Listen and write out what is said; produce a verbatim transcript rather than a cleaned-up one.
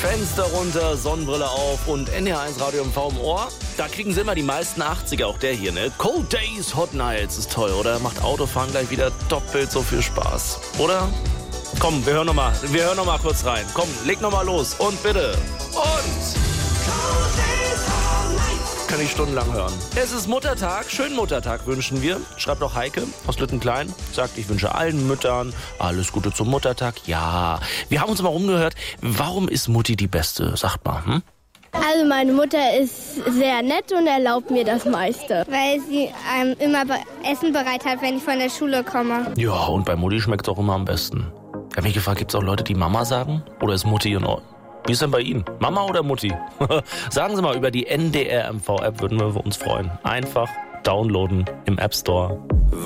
Fenster runter, Sonnenbrille auf und N D R eins Radio M V im Ohr. Da kriegen sie immer die meisten achtziger, auch der hier, ne? Cold Days, Hot Nights, ist toll, oder? Macht Autofahren gleich wieder doppelt so viel Spaß, oder? Komm, wir hören noch mal, wir hören noch mal kurz rein. Komm, leg noch mal los und bitte. Und kann ich stundenlang hören. Es ist Muttertag, schönen Muttertag wünschen wir. Schreibt auch Heike aus Lüttenklein, sagt, ich wünsche allen Müttern alles Gute zum Muttertag. Ja, wir haben uns mal rumgehört, warum ist Mutti die Beste? Sagt mal, hm? Also meine Mutter ist sehr nett und erlaubt mir das meiste. Weil sie ähm, immer be- Essen bereit hat, wenn ich von der Schule komme. Ja, und bei Mutti schmeckt es auch immer am besten. Ich habe mich gefragt, gibt es auch Leute, die Mama sagen? Oder ist Mutti in Ordnung? Wie ist denn bei Ihnen? Mama oder Mutti? Sagen Sie mal, über die N D R M V-App würden wir uns freuen. Einfach downloaden im App Store.